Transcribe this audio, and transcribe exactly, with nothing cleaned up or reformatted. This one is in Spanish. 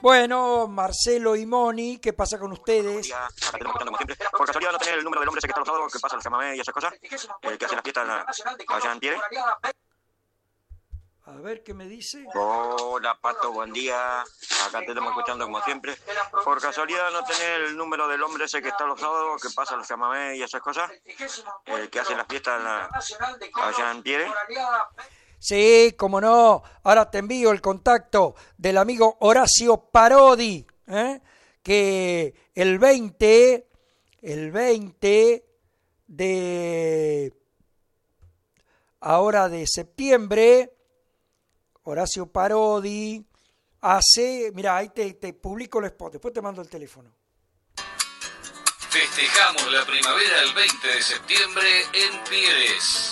Bueno, Marcelo y Moni, ¿qué pasa con ustedes? Acá tenemos como siempre. Por casualidad no tenés el número del hombre ese que está rosado, que pasa los chamamé y esas cosas, eh, que hace la fiesta en la, allá en Tiere. A ver, ¿qué me dice? Hola, Pato, buen día. Acá te estamos escuchando como siempre. Por casualidad no tenés el número del hombre ese que está los sábados, que pasa los chamamé y esas cosas, eh, que hace la fiesta en la, allá en Tiere. Sí, cómo no. Ahora te envío el contacto del amigo Horacio Parodi, ¿eh? que el veinte, el veinte de ahora de septiembre, Horacio Parodi hace, mira, ahí te, te publico el spot, después te mando el teléfono. Festejamos la primavera el veinte de septiembre en Pieres.